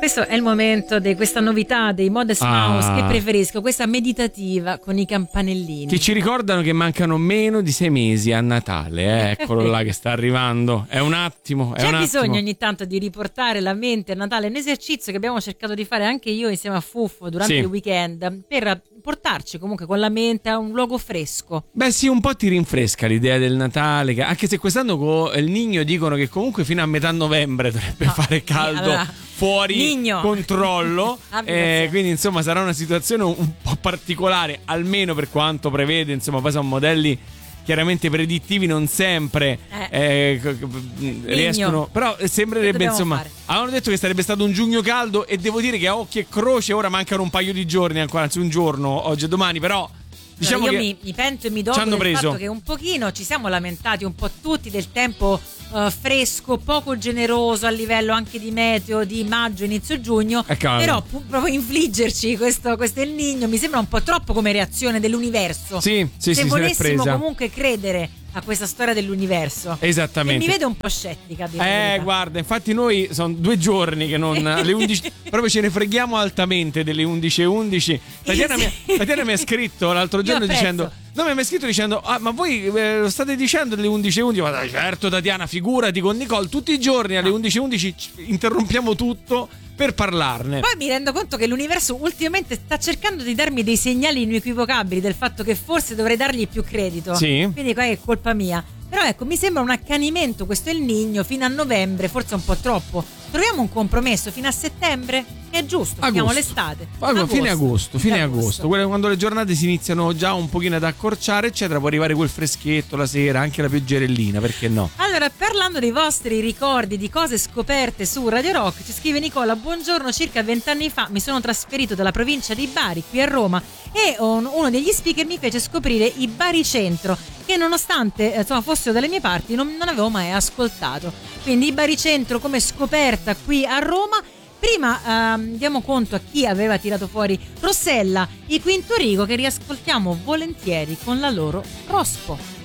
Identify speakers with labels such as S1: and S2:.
S1: Questo è il momento di questa novità dei Modest Mouse che preferisco, questa meditativa con i campanellini.
S2: Che ci ricordano che mancano meno di 6 mesi a Natale, eccolo là che sta arrivando. È un attimo.
S1: C'è bisogno ogni tanto di riportare la mente a Natale, un esercizio che abbiamo cercato di fare anche io insieme a Fuffo durante il weekend, per portarci comunque con la mente a un luogo fresco.
S2: Beh sì, un po' ti rinfresca l'idea del Natale, anche se quest'anno con il Niño dicono che comunque fino a metà novembre dovrebbe fare caldo. Fuori Nigno. Controllo quindi insomma sarà una situazione un po' particolare, almeno per quanto prevede, insomma poi sono modelli chiaramente predittivi, non sempre riescono, però sembrerebbe insomma avevano detto che sarebbe stato un giugno caldo e devo dire che a occhio e croce ora mancano un paio di giorni ancora, anzi un giorno oggi e domani, però diciamo
S1: io
S2: che
S1: mi pento e mi dopo del fatto che un pochino ci siamo lamentati un po' tutti del tempo fresco, poco generoso a livello anche di meteo di maggio, inizio giugno, però proprio infliggerci questo El Niño mi sembra un po' troppo come reazione dell'universo.
S2: Se
S1: volessimo comunque credere a questa storia dell'universo,
S2: esattamente,
S1: e mi vedo un po' scettica
S2: guarda, infatti noi sono 2 giorni che non alle 11 proprio ce ne freghiamo altamente delle 11:11. Tatiana mi ha scritto l'altro giorno dicendo mi ha scritto dicendo ma voi lo state dicendo alle 11:11? Ma certo Tatiana, figurati, con Nicole tutti i giorni alle 11:11 interrompiamo tutto per parlarne. Poi
S1: mi rendo conto che l'universo ultimamente sta cercando di darmi dei segnali inequivocabili del fatto che forse dovrei dargli più credito. Quindi qua è colpa mia. Però ecco, mi sembra un accanimento questo El Niño fino a novembre, forse un po' troppo. Troviamo un compromesso fino a settembre, che è giusto, finiamo l'estate.
S2: Fine agosto. Quando le giornate si iniziano già un pochino ad accorciare, eccetera, può arrivare quel freschetto la sera, anche la pioggerellina, perché no?
S1: Allora, parlando dei vostri ricordi di cose scoperte su Radio Rock, ci scrive Nicola: buongiorno, circa 20 anni fa mi sono trasferito dalla provincia di Bari qui a Roma e uno degli speaker mi fece scoprire i Baricentro, che nonostante fossero dalle mie parti non avevo mai ascoltato. Quindi i Baricentro come scoperta qui a Roma. Prima diamo conto a chi aveva tirato fuori Rossella, i Quinto Rigo, che riascoltiamo volentieri con la loro Rospo.